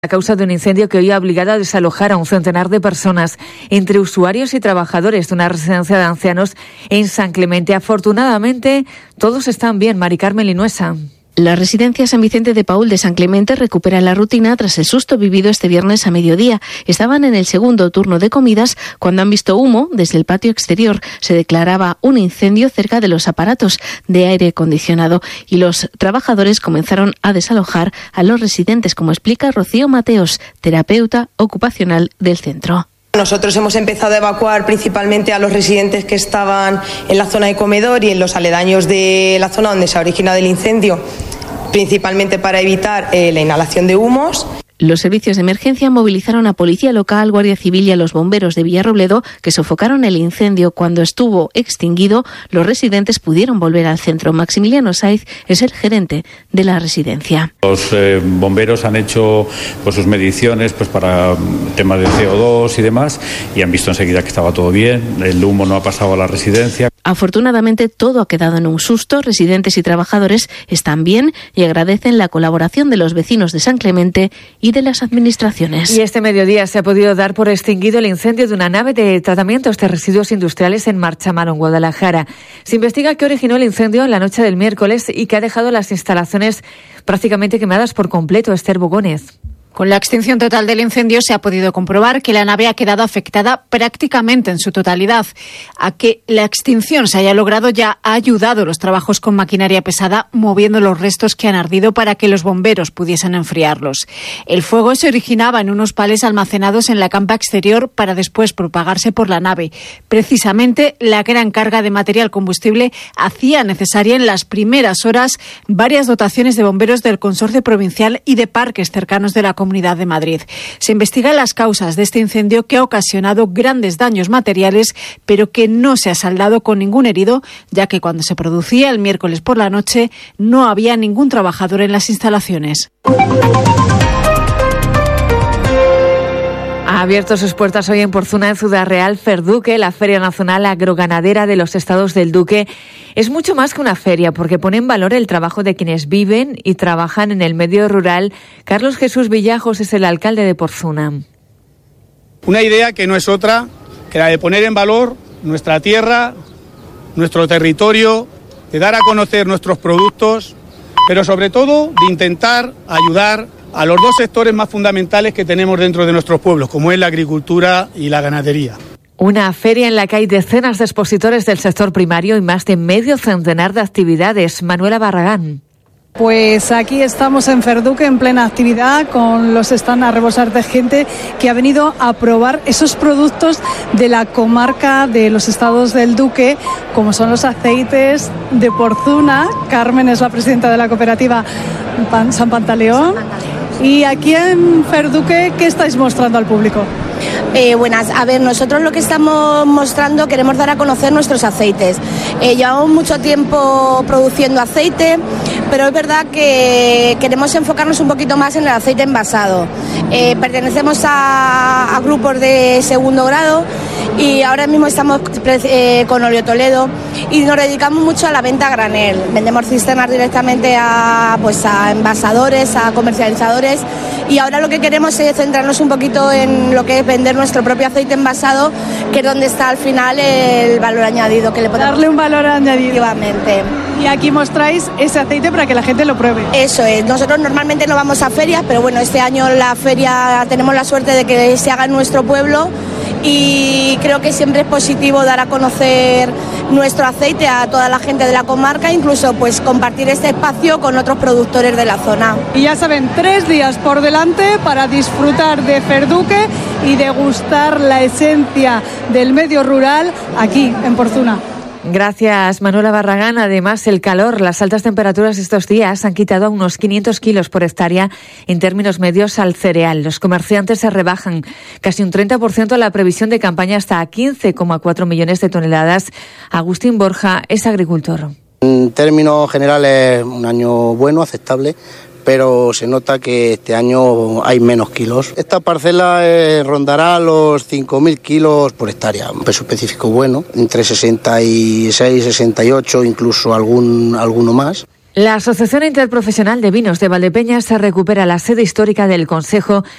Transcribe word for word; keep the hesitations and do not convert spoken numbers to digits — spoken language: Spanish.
a causa de un incendio que hoy ha obligado a desalojar a un centenar de personas, entre usuarios y trabajadores de una residencia de ancianos en San Clemente. Afortunadamente, todos están bien. Mari Carmen Linuesa. La residencia San Vicente de Paúl de San Clemente recupera la rutina tras el susto vivido este viernes a mediodía. Estaban en el segundo turno de comidas cuando han visto humo desde el patio exterior. Se declaraba un incendio cerca de los aparatos de aire acondicionado y los trabajadores comenzaron a desalojar a los residentes, como explica Rocío Mateos, terapeuta ocupacional del centro. Nosotros hemos empezado a evacuar principalmente a los residentes que estaban en la zona de comedor y en los aledaños de la zona donde se ha originado el incendio, principalmente para evitar eh, la inhalación de humos. Los servicios de emergencia movilizaron a Policía Local, Guardia Civil y a los bomberos de Villarrobledo, que sofocaron el incendio. Cuando estuvo extinguido, los residentes pudieron volver al centro. Maximiliano Saiz es el gerente de la residencia. Los eh, bomberos han hecho pues, sus mediciones pues, para temas de C O dos y demás y han visto enseguida que estaba todo bien. El humo no ha pasado a la residencia. Afortunadamente, todo ha quedado en un susto. Residentes y trabajadores están bien y agradecen la colaboración de los vecinos de San Clemente y de las administraciones. Y este mediodía se ha podido dar por extinguido el incendio de una nave de tratamientos de residuos industriales en Marchamalo, en Guadalajara. Se investiga qué originó el incendio en la noche del miércoles y que ha dejado las instalaciones prácticamente quemadas por completo. Esther Bogónez. Con la extinción total del incendio se ha podido comprobar que la nave ha quedado afectada prácticamente en su totalidad. A que la extinción se haya logrado ya ha ayudado los trabajos con maquinaria pesada, moviendo los restos que han ardido para que los bomberos pudiesen enfriarlos. El fuego se originaba en unos pales almacenados en la campa exterior para después propagarse por la nave. Precisamente la gran carga de material combustible hacía necesaria en las primeras horas varias dotaciones de bomberos del Consorcio Provincial y de parques cercanos de la Comunidad de Madrid. Se investigan las causas de este incendio que ha ocasionado grandes daños materiales, pero que no se ha saldado con ningún herido, ya que cuando se producía el miércoles por la noche no había ningún trabajador en las instalaciones. Ha abierto sus puertas hoy en Porzuna, en Ciudad Real, Ferduque, la Feria Nacional Agroganadera de los Estados del Duque. Es mucho más que una feria, porque pone en valor el trabajo de quienes viven y trabajan en el medio rural. Carlos Jesús Villajos es el alcalde de Porzuna. Una idea que no es otra que la de poner en valor nuestra tierra, nuestro territorio, de dar a conocer nuestros productos, pero sobre todo de intentar ayudar a los dos sectores más fundamentales que tenemos dentro de nuestros pueblos, como es la agricultura y la ganadería. Una feria en la que hay decenas de expositores del sector primario y más de medio centenar de actividades. Manuela Barragán. Pues aquí estamos en Ferduque en plena actividad con los stands a rebosar de gente que ha venido a probar esos productos de la comarca de los Estados del Duque, como son los aceites de Porzuna. Carmen es la presidenta de la cooperativa San Pantaleón. Y aquí en Ferduque, ¿qué estáis mostrando al público? Eh, buenas, a ver, nosotros lo que estamos mostrando, queremos dar a conocer nuestros aceites. Eh, llevamos mucho tiempo produciendo aceite, pero es verdad que queremos enfocarnos un poquito más en el aceite envasado. Eh, pertenecemos a, a grupos de segundo grado y ahora mismo estamos eh, con Olio Toledo y nos dedicamos mucho a la venta a granel. Vendemos cisternas directamente a, pues, a envasadores, a comercializadores, y ahora lo que queremos es centrarnos un poquito en lo que es vender nuestro propio aceite envasado, que es donde está al final el valor añadido que le podemos darle un valor añadido. Efectivamente. Y aquí mostráis ese aceite para que la gente lo pruebe. Eso es, nosotros normalmente no vamos a ferias, pero bueno, este año la feria tenemos la suerte de que se haga en nuestro pueblo y creo que siempre es positivo dar a conocer nuestro aceite a toda la gente de la comarca, incluso pues compartir este espacio con otros productores de la zona. Y ya saben, tres días por delante para disfrutar de Ferduque y degustar la esencia del medio rural aquí en Porzuna. Gracias, Manuela Barragán. Además, el calor, las altas temperaturas estos días han quitado a unos quinientos kilos por hectárea en términos medios al cereal. Los comerciantes se rebajan casi un treinta por ciento la previsión de campaña hasta a quince coma cuatro millones de toneladas. Agustín Borja es agricultor. En términos generales, un año bueno, aceptable, pero se nota que este año hay menos kilos. Esta parcela eh, rondará los cinco mil kilos por hectárea, un peso específico bueno, entre sesenta y seis, sesenta y ocho, incluso algún alguno más. La Asociación Interprofesional de Vinos de Valdepeñas se recupera la sede histórica del Concejo